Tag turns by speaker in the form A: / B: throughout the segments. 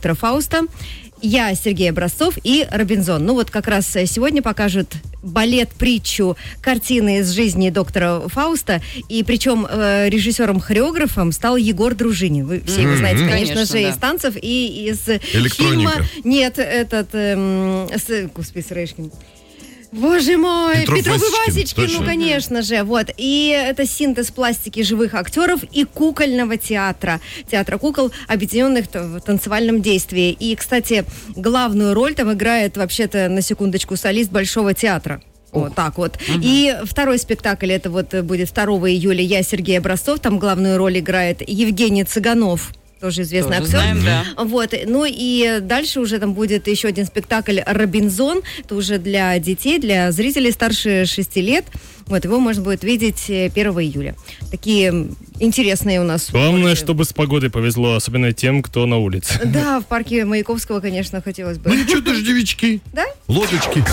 A: доктора Фауста. Я, Сергей Образцов и Робинзон. Ну вот как раз сегодня покажут балет-притчу картины из жизни доктора Фауста. И причем режиссером-хореографом стал Егор Дружинин. Вы все его знаете, конечно же, да. Из танцев и из фильма... Нет, Господи, Сырэшкин. Боже мой, Петров и Васечкин, ну, конечно же, вот. И это синтез пластики живых актеров и кукольного театра. Театра кукол, объединенных в танцевальном действии. И, кстати, главную роль там играет, вообще-то, на секундочку, солист Большого театра. Вот так вот. И второй спектакль, это вот будет 2 июля, я, Сергей Образцов, там главную роль играет Евгений Цыганов. Тоже известный актер. Знаем, да. Вот. Ну и дальше уже там будет еще один спектакль «Робинзон». Это уже для детей, для зрителей старше 6 лет. Вот, его можно будет видеть 1 июля. Такие интересные у нас...
B: Главное, чтобы с погодой повезло, особенно тем, кто на улице.
A: Да, в парке Маяковского, конечно, хотелось бы.
C: Ну ничего, дождевички.
A: Да?
C: Лодочки.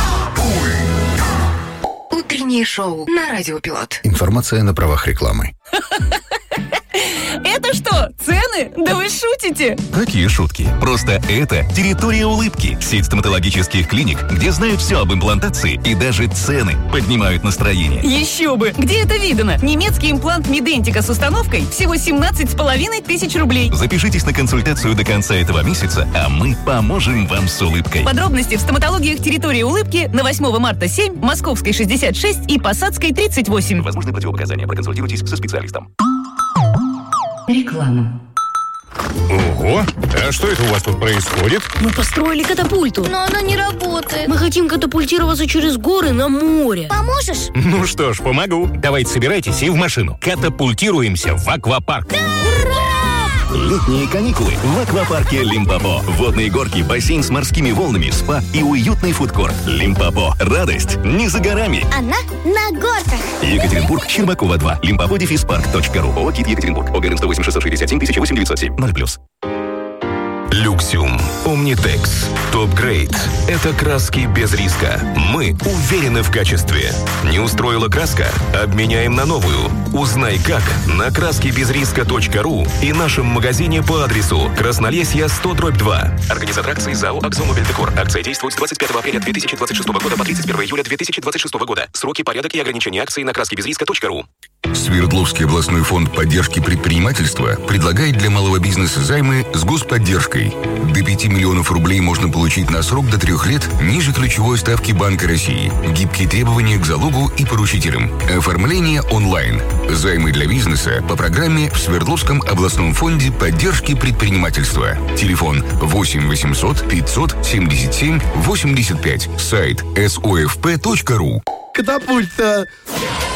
D: Утреннее шоу на Радио Пилот.
C: Информация на правах рекламы.
E: Это что, цены? Да вы шутите?
F: Какие шутки? Просто это территория улыбки. Сеть стоматологических клиник, где знают все об имплантации и даже цены поднимают настроение.
E: Еще бы! Где это видано? Немецкий имплант Медентика с установкой всего 17,5 тысяч рублей.
F: Запишитесь на консультацию до конца этого месяца, а мы поможем вам с улыбкой.
E: Подробности в стоматологиях территории улыбки на 8 марта 7, Московской 66 и Посадской 38.
F: Возможны противопоказания. Проконсультируйтесь со специалистом.
D: Реклама.
G: Ого, а что это у вас тут происходит?
H: Мы построили катапульту.
I: Но она не работает.
H: Мы хотим катапультироваться через горы на море.
I: Поможешь?
G: Ну что ж, помогу. Давайте собирайтесь и в машину. Катапультируемся в аквапарк.
I: Да! Ура!
F: Летние каникулы в аквапарке Лимпопо. Водные горки, бассейн с морскими волнами, спа и уютный фудкорт. Лимпопо. Радость не за горами.
I: Она на горках.
F: Екатеринбург, Щербакова 2. Limpopo-park.ru. ООО «КИТ Екатеринбург». ОГРН 108 667 1008 907. 0+.
J: Люксиум. Омнитекс. Топ-грейд. Это краски без риска. Мы уверены в качестве. Не устроила краска? Обменяем на новую. Узнай как на краскибезриска.ру и нашем магазине по адресу Краснолесье 100/2.
F: Организатор акции ЗАО «Акзомобильдекор». Акция действует с 25 апреля 2026 года по 31 июля 2026 года. Сроки, порядок и ограничения акции на краскибезриска.ру.
J: Свердловский областной фонд поддержки предпринимательства предлагает для малого бизнеса займы с господдержкой. До 5 миллионов рублей можно получить на срок до 3 лет ниже ключевой ставки Банка России. Гибкие требования к залогу и поручителям. Оформление онлайн. Займы для бизнеса по программе в Свердловском областном фонде поддержки предпринимательства. Телефон 8 800 577 85. Сайт sofp.ru.
C: Катапульта.